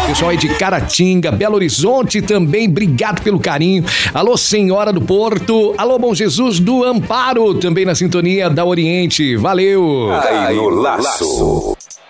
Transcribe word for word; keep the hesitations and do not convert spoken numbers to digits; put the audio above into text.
Pessoal aí de Caratinga, Belo Horizonte também, obrigado pelo carinho. Alô, Senhora do Porto. Alô, Bom Jesus do Amparo, também na sintonia da Oriente. Valeu. Cai no laço.